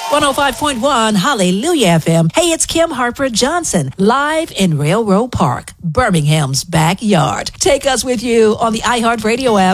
105.1 Hallelujah FM. Hey, it's Kim Harper Johnson, live in Railroad Park, Birmingham's backyard. Take us with you on the iHeartRadio app.